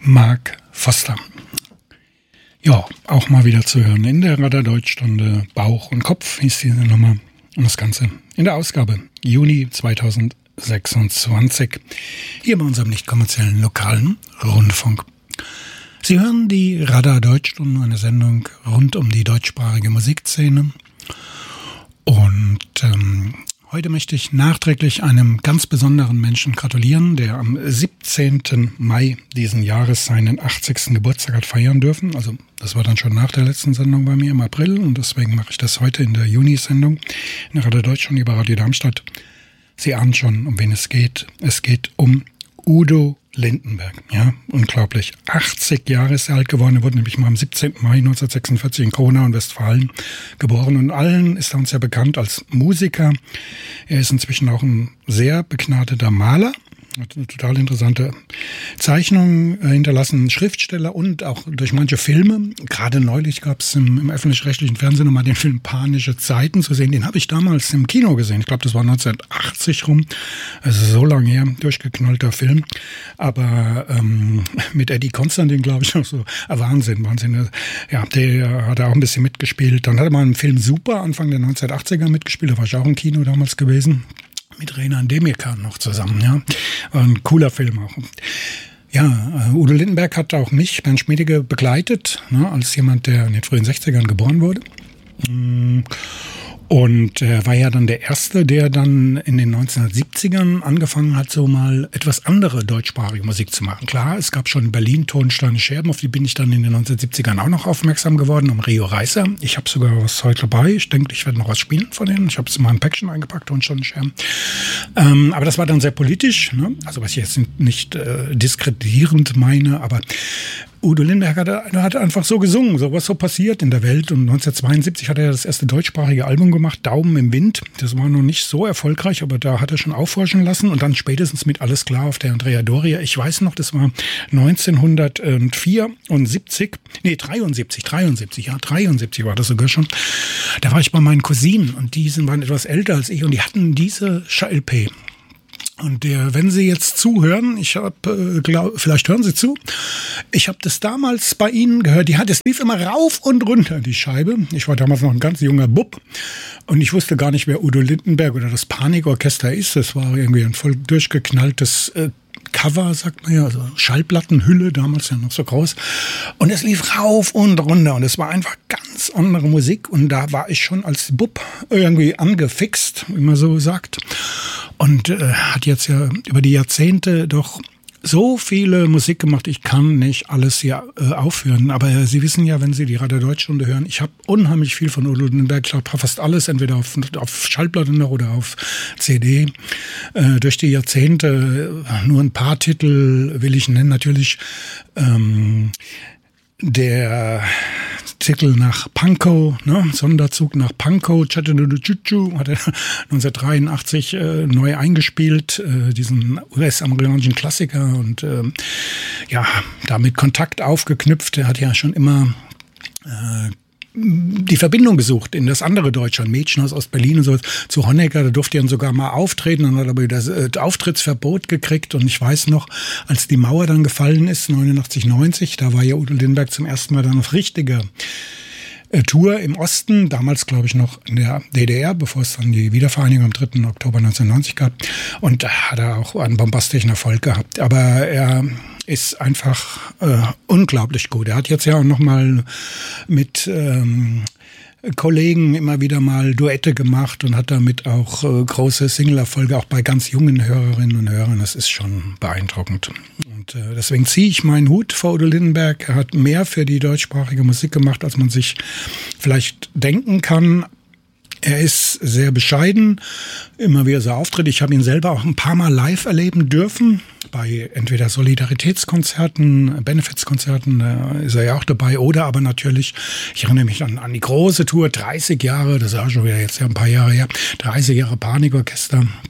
Mark Foster. Ja, auch mal wieder zu hören in der Radar-Deutsch-Stunde Bauch und Kopf hieß diese Nummer. Und das Ganze in der Ausgabe Juni 2026 hier bei unserem nicht kommerziellen lokalen Rundfunk. Sie hören die Radar-Deutsch-Stunde, eine Sendung rund um die deutschsprachige Musikszene. Und heute möchte ich nachträglich einem ganz besonderen Menschen gratulieren, der am 17. Mai diesen Jahres seinen 80. Geburtstag hat feiern dürfen. Also das war dann schon nach der letzten Sendung bei mir im April und deswegen mache ich das heute in der Juni-Sendung in der Radio Deutschland über Radio Darmstadt. Sie ahnen schon, um wen es geht. Es geht um Udo Lindenberg, ja, unglaublich. 80 Jahre ist er alt geworden. Er wurde nämlich mal am 17. Mai 1946 in Kronau in Westfalen geboren. Und allen ist er uns ja bekannt als Musiker. Er ist inzwischen auch ein sehr begnadeter Maler. Hat eine total interessante Zeichnung hinterlassen, Schriftsteller und auch durch manche Filme. Gerade neulich gab es im öffentlich-rechtlichen Fernsehen nochmal den Film Panische Zeiten zu sehen. Den habe ich damals im Kino gesehen. Ich glaube, das war 1980 rum. Also so lange her, durchgeknallter Film. Aber mit Eddie Konstantin, glaube ich, noch so. Wahnsinn. Ja, der hat auch ein bisschen mitgespielt. Dann hat er mal im Film Super Anfang der 1980er mitgespielt. Da war ich auch im Kino damals gewesen. Mit Renan Demirkan noch zusammen, ja. War ein cooler Film auch. Ja, Udo Lindenberg hat auch mich, Bernd Schmiedecke, begleitet, ne, als jemand, der in den frühen 60ern geboren wurde. Und er war ja dann der Erste, der dann in den 1970ern angefangen hat, so mal etwas andere deutschsprachige Musik zu machen. Klar, es gab schon in Berlin Tonsteine Scherben, auf die bin ich dann in den 1970ern auch noch aufmerksam geworden, um Rio Reiser. Ich habe sogar was heute dabei. Ich denke, ich werde noch was spielen von denen. Ich habe es in meinem Päckchen eingepackt, Tonsteine Scherben. Aber das war dann sehr politisch, ne? Also was ich jetzt nicht diskreditierend meine, aber Udo Lindenberg hat einfach so gesungen, so was so passiert in der Welt. Und 1972 hat er das erste deutschsprachige Album gemacht, Daumen im Wind. Das war noch nicht so erfolgreich, aber da hat er schon aufhorchen lassen. Und dann spätestens mit Alles klar auf der Andrea Doria. Ich weiß noch, das war 1974, nee 73 war das sogar schon. Da war ich bei meinen Cousinen und die waren etwas älter als ich und die hatten diese LP. Und wenn Sie jetzt zuhören, vielleicht hören Sie zu, ich habe das damals bei Ihnen gehört, das lief immer rauf und runter, die Scheibe. Ich war damals noch ein ganz junger Bub und ich wusste gar nicht, wer Udo Lindenberg oder das Panikorchester ist. Das war irgendwie ein voll durchgeknalltes Cover, sagt man ja, also Schallplattenhülle, damals ja noch so groß. Und es lief rauf und runter und es war einfach ganz andere Musik und da war ich schon als Bub irgendwie angefixt, wie man so sagt. Und hat jetzt ja über die Jahrzehnte doch so viele Musik gemacht, ich kann nicht alles hier aufhören. Aber Sie wissen ja, wenn Sie die Radio Deutschstunde hören, ich habe unheimlich viel von Udo Lindenberg. Ich habe fast alles, entweder auf Schallplatte noch oder auf CD. Durch die Jahrzehnte nur ein paar Titel will ich nennen. Natürlich der Titel nach Pankow, ne? Sonderzug nach Pankow, Chattanooga hat er 1983 neu eingespielt, diesen US-amerikanischen Klassiker und ja, damit Kontakt aufgeknüpft. Er hat ja schon immer die Verbindung gesucht in das andere Deutschland, Mädchen aus Ostberlin und so, zu Honecker, da durfte er dann sogar mal auftreten und hat aber das Auftrittsverbot gekriegt und ich weiß noch, als die Mauer dann gefallen ist, 89, 90, da war ja Udo Lindenberg zum ersten Mal dann auf richtiger Tour im Osten, damals glaube ich noch in der DDR, bevor es dann die Wiedervereinigung am 3. Oktober 1990 gab und da hat er auch einen bombastischen Erfolg gehabt, aber er ist einfach unglaublich gut. Er hat jetzt ja auch noch mal mit Kollegen immer wieder mal Duette gemacht und hat damit auch große Single-Erfolge, auch bei ganz jungen Hörerinnen und Hörern. Das ist schon beeindruckend. Und deswegen ziehe ich meinen Hut vor Udo Lindenberg. Er hat mehr für die deutschsprachige Musik gemacht, als man sich vielleicht denken kann. Er ist sehr bescheiden, immer wie er so auftritt. Ich habe ihn selber auch ein paar Mal live erleben dürfen, bei entweder Solidaritätskonzerten, Benefizkonzerten, da ist er ja auch dabei, oder aber natürlich, ich erinnere mich an die große Tour, 30 Jahre, das ist auch schon wieder jetzt ja ein paar Jahre her, 30 Jahre Panikorchester.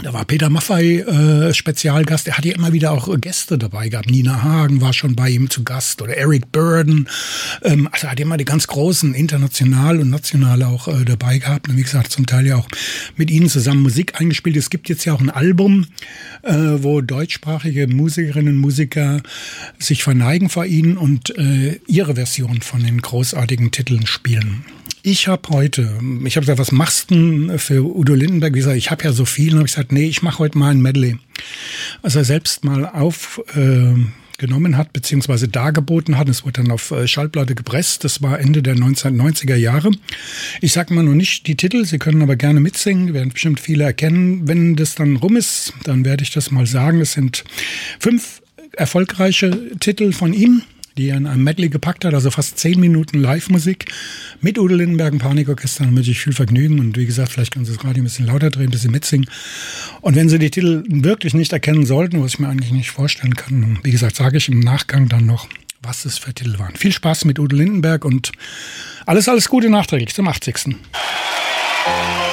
Da war Peter Maffay Spezialgast. Er hat ja immer wieder auch Gäste dabei gehabt. Nina Hagen war schon bei ihm zu Gast oder Eric Burdon. Also hat immer die ganz großen, international und national auch dabei gehabt. Und wie gesagt, zum Teil ja auch mit ihnen zusammen Musik eingespielt. Es gibt jetzt ja auch ein Album, wo deutschsprachige Musikerinnen und Musiker sich verneigen vor ihnen und ihre Version von den großartigen Titeln spielen. Ich habe gesagt, was machst du denn für Udo Lindenberg? Wie gesagt, ich habe ja so viel. Und habe ich gesagt, nee, ich mache heute mal ein Medley. Was er selbst mal aufgenommen hat, beziehungsweise dargeboten hat. Es wurde dann auf Schallplatte gepresst. Das war Ende der 1990er Jahre. Ich sage mal noch nicht die Titel, Sie können aber gerne mitsingen. Werden bestimmt viele erkennen. Wenn das dann rum ist, dann werde ich das mal sagen. Es sind 5 erfolgreiche Titel von ihm, die er in einem Medley gepackt hat, also fast 10 Minuten Live-Musik mit Udo Lindenberg und Panikorchester. Dann wünsche ich viel Vergnügen und wie gesagt, vielleicht können Sie das Radio ein bisschen lauter drehen, ein bisschen mitsingen. Und wenn Sie die Titel wirklich nicht erkennen sollten, was ich mir eigentlich nicht vorstellen kann, dann, wie gesagt, sage ich im Nachgang dann noch, was es für Titel waren. Viel Spaß mit Udo Lindenberg und alles Gute nachträglich zum 80.